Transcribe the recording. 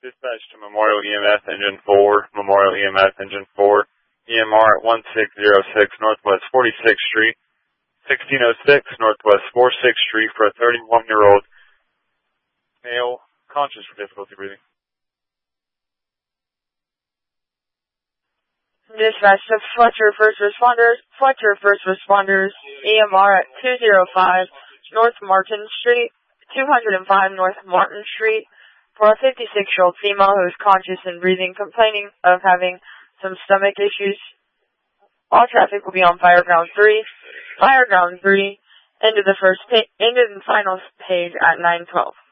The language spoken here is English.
Dispatch to Memorial EMS Engine 4, Memorial EMS Engine 4, EMR at 1606 Northwest 46th Street, 1606 Northwest 46th Street for a 31-year-old male conscious with difficulty breathing. Dispatch to Fletcher First Responders, EMR at 205 North Martin Street, 205 North Martin Street, for a 56-year-old female who is conscious and breathing, complaining of having some stomach issues. All traffic will be on Fireground 3. Fireground 3, end of the final page at 9:12.